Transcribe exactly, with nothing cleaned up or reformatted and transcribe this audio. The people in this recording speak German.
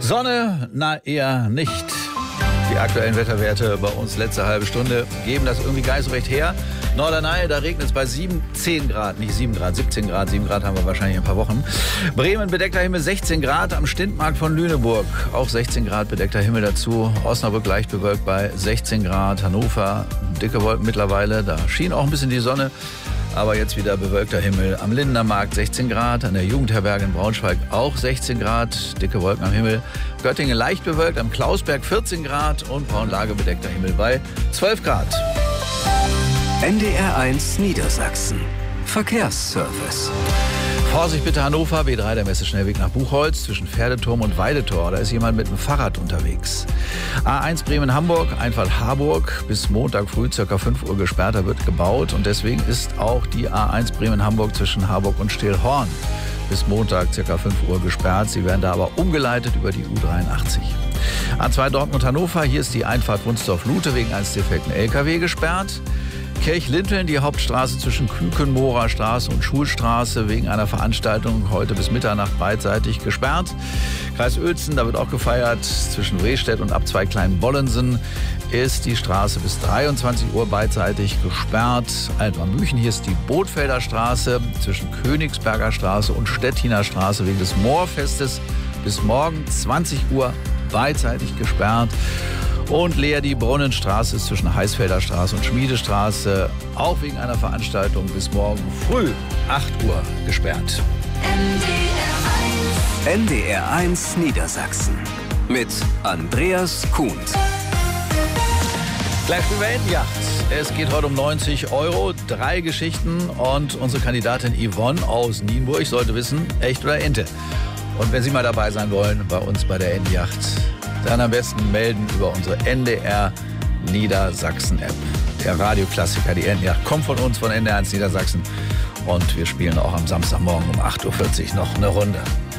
Sonne, na eher nicht. Die aktuellen Wetterwerte bei uns letzte halbe Stunde geben das irgendwie gar nicht so recht her. Norderney, da regnet es bei sieben, zehn Grad, nicht sieben Grad, siebzehn Grad. sieben Grad haben wir wahrscheinlich in ein paar Wochen. Bremen, bedeckter Himmel, sechzehn Grad. Am Stintmarkt von Lüneburg auch sechzehn Grad, bedeckter Himmel dazu. Osnabrück leicht bewölkt bei sechzehn Grad. Hannover, dicke Wolken mittlerweile. Da schien auch ein bisschen die Sonne. Aber jetzt wieder bewölkter Himmel. Am Lindener Markt sechzehn Grad, an der Jugendherberge in Braunschweig auch sechzehn Grad, dicke Wolken am Himmel. Göttingen leicht bewölkt, am Klausberg vierzehn Grad und Braunlage bedeckter Himmel bei zwölf Grad. N D R eins Niedersachsen. Verkehrsservice. Vorsicht bitte Hannover, B drei, der Messeschnellweg nach Buchholz zwischen Pferdeturm und Weidetor. Da ist jemand mit dem Fahrrad unterwegs. A eins Bremen-Hamburg, Einfahrt Harburg, bis Montag früh ca. fünf Uhr gesperrt, da wird gebaut. Und deswegen ist auch die A eins Bremen-Hamburg zwischen Harburg und Stehlhorn bis Montag ca. fünf Uhr gesperrt. Sie werden da aber umgeleitet über die U dreiundachtzig. A zwei Dortmund-Hannover, hier ist die Einfahrt Wunsdorf-Lute wegen eines defekten L K W gesperrt. Kirchlinteln, die Hauptstraße zwischen Kükenmoorer Straße und Schulstraße wegen einer Veranstaltung heute bis Mitternacht beidseitig gesperrt. Kreis Uelzen, da wird auch gefeiert. Zwischen Rehstedt und Abzweig Kleinbollensen ist die Straße bis dreiundzwanzig Uhr beidseitig gesperrt. Altmarmüchen, hier ist die Bootfelder Straße zwischen Königsberger Straße und Stettiner Straße wegen des Moorfestes bis morgen zwanzig Uhr beidseitig gesperrt. Und leer die Brunnenstraße ist zwischen Heißfelder Straße und Schmiedestraße auch wegen einer Veranstaltung bis morgen früh acht Uhr gesperrt. N D R eins Niedersachsen mit Andreas Kuhn. Gleich spielen wir Entenjacht. Es geht heute um neunzig Euro, drei Geschichten und unsere Kandidatin Yvonne aus Nienburg sollte wissen, echt oder Ente. Und wenn Sie mal dabei sein wollen bei uns bei der Entenjacht, dann am besten melden über unsere N D R Niedersachsen-App. Der Radioklassiker, die Entenjacht, kommt von uns, von N D R eins Niedersachsen. Und wir spielen auch am Samstagmorgen um acht Uhr vierzig noch eine Runde.